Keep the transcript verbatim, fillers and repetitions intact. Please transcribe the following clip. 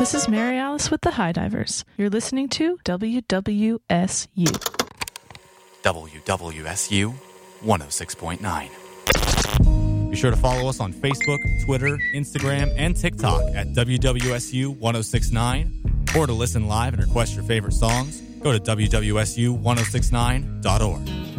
This is Mary Alice with the High Divers. You're listening to W W S U. W W S U one oh six point nine. Be sure to follow us on Facebook, Twitter, Instagram, and TikTok at W W S U ten sixty-nine. Or to listen live and request your favorite songs, go to W W S U ten sixty-nine dot org.